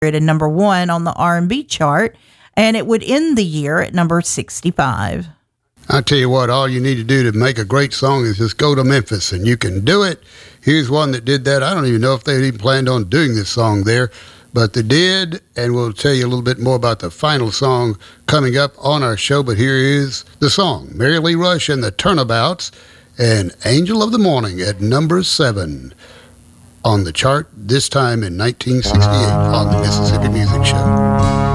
at number 1 on the R&B chart, and it would end the year at number 65. I tell you what, all you need to do to make a great song is just go to Memphis, and you can do it. Here's one that did that. I don't even know if they even planned on doing this song there, but they did, and we'll tell you a little bit more about the final song coming up on our show. But here is the song, Mary Lee Rush and the Turnabouts, and Angel of the Morning at number 7 on the chart, this time in 1968 on the Mississippi Music Show.